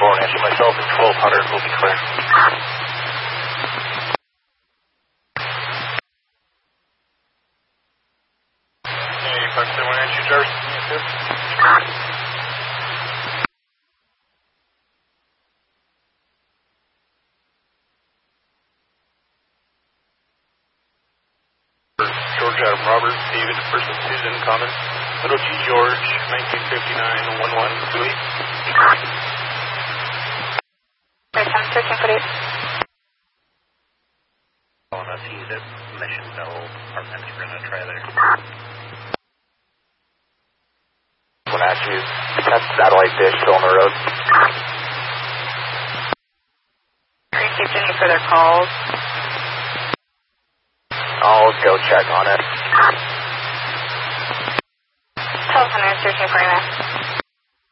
Wenatchee, myself at 1200 will be clear. Hey, 571 Wenatchee, Jarvis. George Adam Robert, David, person Susan, Common. Little G George, 1959, 1128. Right, I'm searching for it. On us, he's at Mission Bell Apartments. We're going to try there. Wenatchee, test satellite dish still on the road. Received any further calls? I'll go check on it. 1200, searching for you.